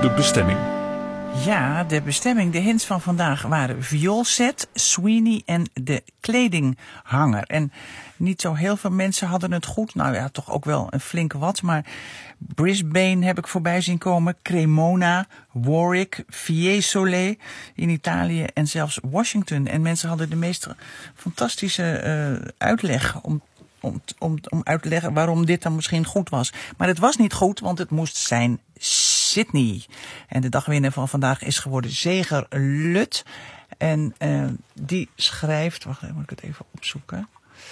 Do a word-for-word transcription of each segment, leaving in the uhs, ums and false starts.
de bestemming. Ja, de bestemming, de hints van vandaag waren vioolset, Sweeney en de kledinghanger. En niet zo heel veel mensen hadden het goed. Nou ja, toch ook wel een flinke wat. Maar Brisbane heb ik voorbij zien komen. Cremona, Warwick, Fiesole in Italië en zelfs Washington. En mensen hadden de meest fantastische uh, uitleg om Om, om, om uit te leggen waarom dit dan misschien goed was. Maar het was niet goed, want het moest zijn Sydney. En de dagwinnaar van vandaag is geworden Zeger Lut. En uh, die schrijft... Wacht even, moet ik het even opzoeken.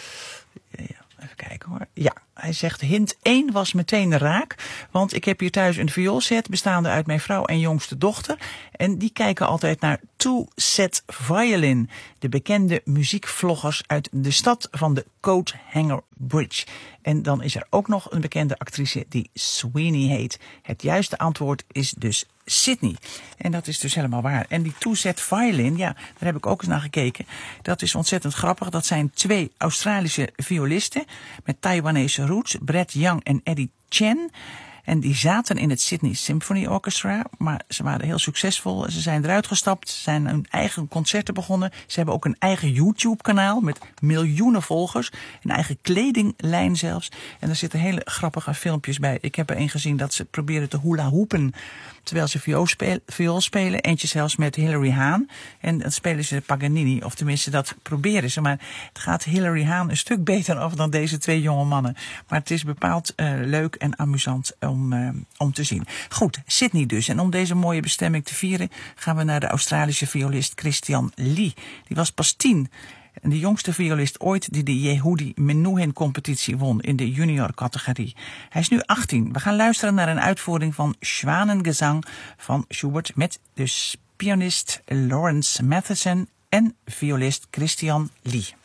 Ja, even kijken hoor. Ja, hij zegt hint één was meteen raak. Want ik heb hier thuis een vioolset bestaande uit mijn vrouw en jongste dochter. En die kijken altijd naar Two Set Violin. De bekende muziekvloggers uit de stad van de Coat Hanger Bridge. En dan is er ook nog een bekende actrice die Sweeney heet. Het juiste antwoord is dus Sydney. En dat is dus helemaal waar. En die Two Set Violin, ja, daar heb ik ook eens naar gekeken. Dat is ontzettend grappig. Dat zijn twee Australische violisten met Taiwanese roots. Brett Young en Eddie Chen. En die zaten in het Sydney Symphony Orchestra, maar ze waren heel succesvol. Ze zijn eruit gestapt, ze zijn hun eigen concerten begonnen. Ze hebben ook een eigen YouTube-kanaal met miljoenen volgers. Een eigen kledinglijn zelfs. En er zitten hele grappige filmpjes bij. Ik heb er een gezien dat ze proberen te hula hoepen terwijl ze viool spelen, viool spelen. Eentje zelfs met Hilary Hahn. En dan spelen ze Paganini, of tenminste dat proberen ze. Maar het gaat Hilary Hahn een stuk beter af dan deze twee jonge mannen. Maar het is bepaald uh, leuk en amusant om, uh, om te zien. Goed, Sydney dus. En om deze mooie bestemming te vieren gaan we naar de Australische violist Christian Lee. Die was pas tien. En de jongste violist ooit die de Yehudi Menuhin competitie won in de junior categorie. Hij is nu achttien. We gaan luisteren naar een uitvoering van Zwanengezang van Schubert met dus pianist Lawrence Matheson en violist Christian Lee.